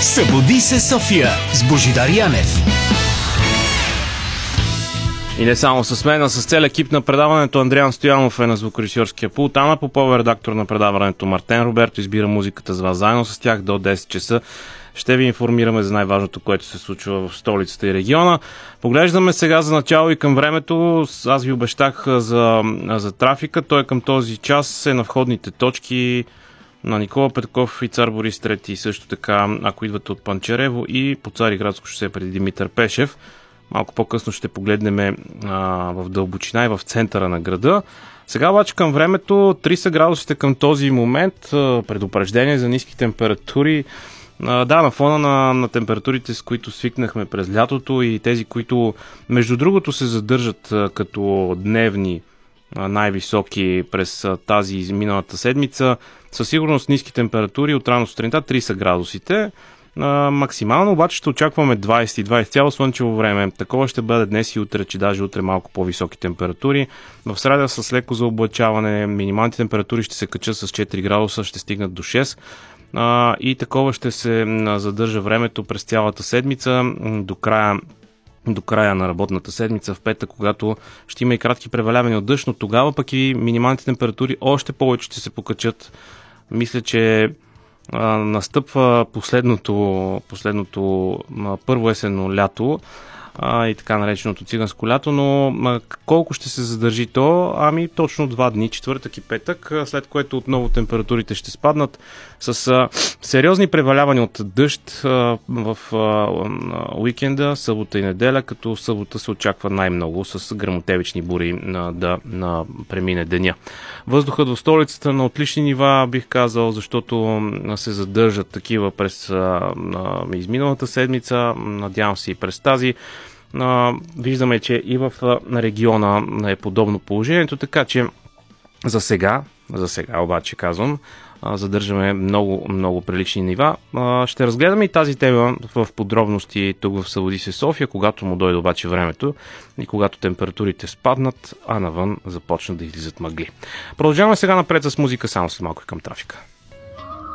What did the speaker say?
Събуди се, София с Божидар Янев. И не само с мен, а с цел екип на предаването. Андриан Стоянов е на звукорежисьорския пулт. Ана Попова, редактор на предаването. Мартен Роберто избира музиката за вас. Заедно с тях до 10 часа ще ви информираме за най-важното, което се случва в столицата и региона. Поглеждаме сега за начало и към времето. Аз ви обещах за трафика. Той към този час е на входните точки на Никола Петков и Цар Борис III. Също така, ако идвате от Панчарево и по Цариградско шосе преди Димитър Пешев. Малко по-късно ще погледнем в дълбочина и в центъра на града. Сега обаче към времето, 3 са градусите към този момент. Предупреждение за ниски температури. Да, на фона на температурите, с които свикнахме през лятото и тези, които между другото се задържат като дневни най-високи през тази изминалата седмица. Със сигурност ниски температури от рано сутринта 3 са градусите. Максимално обаче ще очакваме 20 цяло слънчево време. Такова ще бъде днес и утре, че даже утре малко по-високи температури. В среда с леко заоблачаване, минималните температури ще се качат с 4 градуса, ще стигнат до 6. И такова ще се задържа времето през цялата седмица до края на работната седмица в петък, когато ще има и кратки превалявания от дъжд, но тогава пък и минималните температури още повече ще се покачат. Мисля, че настъпва последното първо есенно лято и така нареченото циганско лято, но колко ще се задържи то? Точно 2 дни, четвъртък и петък, след което отново температурите ще спаднат с сериозни превалявания от дъжд в уикенда, събота и неделя, като събота се очаква най-много с гръмотевични бури да премине деня. Въздухът в столицата на отлични нива, бих казал, защото се задържат такива през изминалата седмица, надявам се и през тази. Виждаме, че и в региона е подобно положението, така че за сега обаче казвам, задържаме много прилични нива. Ще разгледаме и тази тема в подробности тук в Събуди се, София, когато му дойде обаче времето и когато температурите спаднат, а навън започнат да излизат мъгли. Продължаваме сега напред с музика, само след малко към трафика.